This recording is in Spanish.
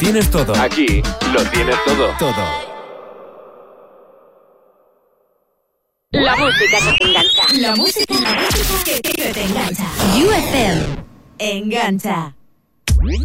tienes todo. Aquí lo tienes todo. Todo. La música que te engancha. La música que te engancha. UFM engancha.